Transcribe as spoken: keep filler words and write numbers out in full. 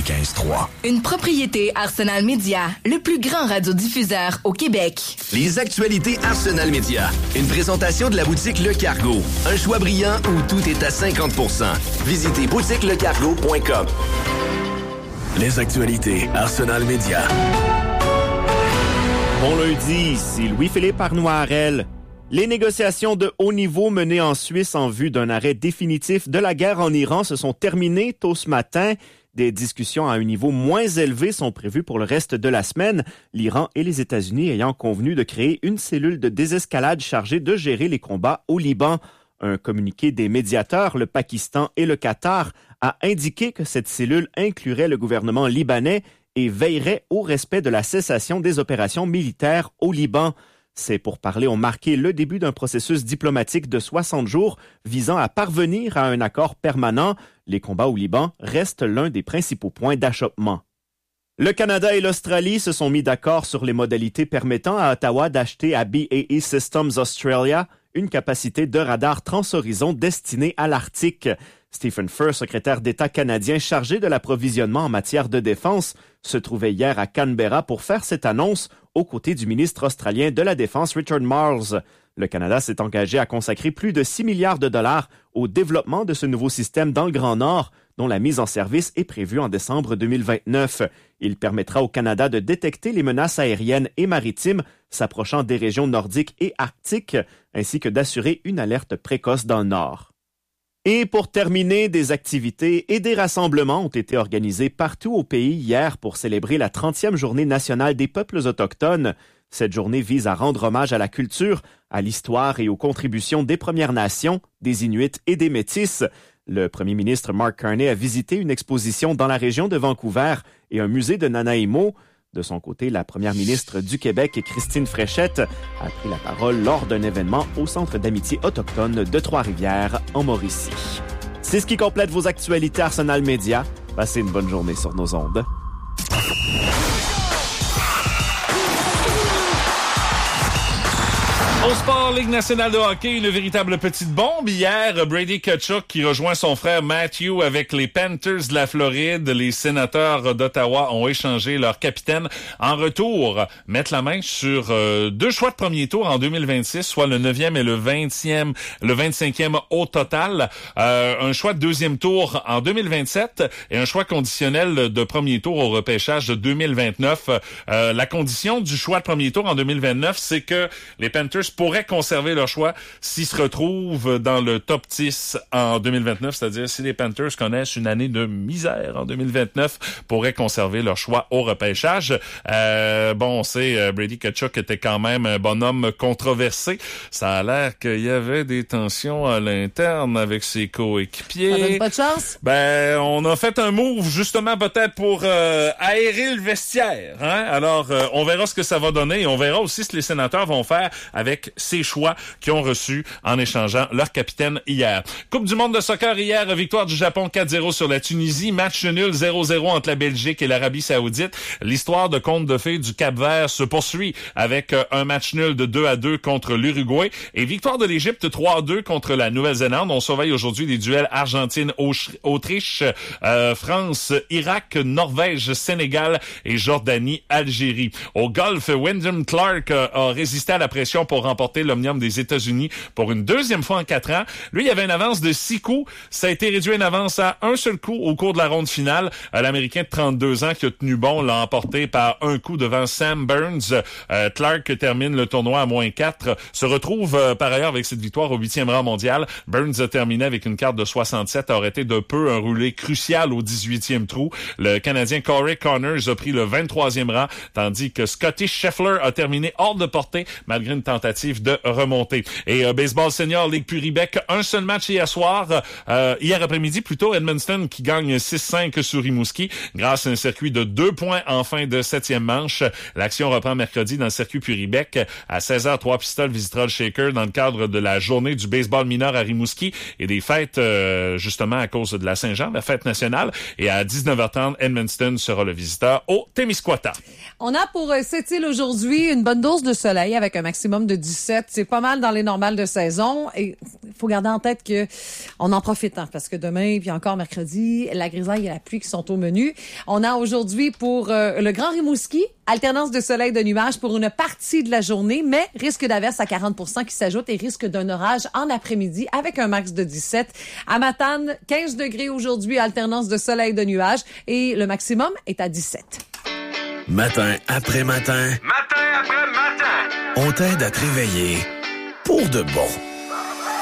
quatre-vingt-quinze trois. Une propriété Arsenal Media, le plus grand radiodiffuseur au Québec. Les actualités Arsenal Media. Une présentation de la boutique Le Cargo. Un choix brillant où tout est à cinquante pour cent. Visitez boutique le cargo point com. Les actualités Arsenal Media. Bon lundi, ici Louis-Philippe Arnoirel. Les négociations de haut niveau menées en Suisse en vue d'un arrêt définitif de la guerre en Iran se sont terminées tôt ce matin. Des discussions à un niveau moins élevé sont prévues pour le reste de la semaine, l'Iran et les États-Unis ayant convenu de créer une cellule de désescalade chargée de gérer les combats au Liban. Un communiqué des médiateurs, le Pakistan et le Qatar, a indiqué que cette cellule inclurait le gouvernement libanais et veillerait au respect de la cessation des opérations militaires au Liban. Ces pourparlers ont marqué le début d'un processus diplomatique de soixante jours visant à parvenir à un accord permanent. Les combats au Liban restent l'un des principaux points d'achoppement. Le Canada et l'Australie se sont mis d'accord sur les modalités permettant à Ottawa d'acheter à B A E Systems Australia une capacité de radar transhorizon destinée à l'Arctique. Stephen Furr, secrétaire d'État canadien chargé de l'approvisionnement en matière de défense, se trouvait hier à Canberra pour faire cette annonce aux côtés du ministre australien de la Défense Richard Marles. Le Canada s'est engagé à consacrer plus de six milliards de dollars au développement de ce nouveau système dans le Grand Nord, dont la mise en service est prévue en décembre deux mille vingt-neuf. Il permettra au Canada de détecter les menaces aériennes et maritimes s'approchant des régions nordiques et arctiques, ainsi que d'assurer une alerte précoce dans le Nord. Et pour terminer, des activités et des rassemblements ont été organisés partout au pays hier pour célébrer la trentième journée nationale des peuples autochtones. Cette journée vise à rendre hommage à la culture, à l'histoire et aux contributions des Premières Nations, des Inuits et des Métis. Le premier ministre Mark Carney a visité une exposition dans la région de Vancouver et un musée de Nanaimo. De son côté, la première ministre du Québec, Christine Fréchette, a pris la parole lors d'un événement au Centre d'amitié autochtone de Trois-Rivières, en Mauricie. C'est ce qui complète vos actualités Arsenal Media. Passez une bonne journée sur nos ondes. Au sport, Ligue nationale de hockey, une véritable petite bombe. Hier, Brady Tkachuk qui rejoint son frère Matthew avec les Panthers de la Floride. Les Sénateurs d'Ottawa ont échangé leur capitaine. En retour, mettre la main sur euh, deux choix de premier tour en deux mille vingt-six, soit le neuvième et le vingtième, le vingt-cinquième au total. Euh, un choix de deuxième tour en deux mille vingt-sept et un choix conditionnel de premier tour au repêchage de deux mille vingt-neuf. Euh, la condition du choix de premier tour en deux mille vingt-neuf, c'est que les Panthers pourraient conserver leur choix s'ils se retrouvent dans le top dix en deux mille vingt-neuf, c'est-à-dire si les Panthers connaissent une année de misère en deux mille vingt-neuf, pourraient conserver leur choix au repêchage. Euh, bon, on sait, euh, Brady Tkachuk était quand même un bonhomme controversé. Ça a l'air qu'il y avait des tensions à l'interne avec ses coéquipiers. Ça donne pas de chance? Ben, on a fait un move justement peut-être pour euh, aérer le vestiaire. Hein? Alors, euh, on verra ce que ça va donner et on verra aussi ce que les Sénateurs vont faire avec ces choix qu'ils ont reçus en échangeant leur capitaine hier. Coupe du monde de soccer hier, victoire du Japon quatre zéro sur la Tunisie, match nul zéro zéro entre la Belgique et l'Arabie Saoudite. L'histoire de conte de fées du Cap-Vert se poursuit avec un match nul de deux à deux contre l'Uruguay et victoire de l'Égypte trois à deux contre la Nouvelle-Zélande. On surveille aujourd'hui les duels Argentine-Autriche, euh, France, Irak, Norvège, Sénégal et Jordanie-Algérie. Au golf, Wyndham Clark a résisté à la pression pour remporter l'Omnium des États-Unis pour une deuxième fois en quatre ans. Lui, il avait une avance de six coups. Ça a été réduit à une avance à un seul coup au cours de la ronde finale. L'Américain de trente-deux ans qui a tenu bon l'a emporté par un coup devant Sam Burns. Euh, Clark termine le tournoi à moins quatre. Se retrouve euh, par ailleurs avec cette victoire au huitième rang mondial. Burns a terminé avec une carte de soixante-sept, aurait été de peu un roulé crucial au dix-huitième trou. Le Canadien Corey Connors a pris le vingt-troisième rang, tandis que Scotty Scheffler a terminé hors de portée malgré une tentative de remontée. Et euh, baseball senior, Ligue Puribec, un seul match hier soir, euh, hier après-midi plutôt, Edmundston qui gagne six cinq sur Rimouski grâce à un circuit de deux points en fin de septième manche. L'action reprend mercredi dans le circuit Puribec. À seize heures, trois pistoles visitera le Shaker dans le cadre de la journée du baseball mineur à Rimouski et des fêtes euh, justement à cause de la Saint-Jean, la fête nationale. Et à dix-neuf heures trente, Edmundston sera le visiteur au Témiscouata. On a pour euh, cette île aujourd'hui une bonne dose de soleil avec un maximum de dix-sept. C'est pas mal dans les normales de saison. Et faut garder en tête que on en profite, hein, parce que demain, puis encore mercredi, la grisaille et la pluie qui sont au menu. On a aujourd'hui pour euh, le Grand Rimouski, alternance de soleil et de nuages pour une partie de la journée, mais risque d'averse à quarante pour cent qui s'ajoute et risque d'un orage en après-midi avec un max de dix-sept. À Matane, quinze degrés aujourd'hui, alternance de soleil et de nuages et le maximum est à dix-sept. Matin après matin. Matin après matin. On t'aide à te réveiller pour de bon.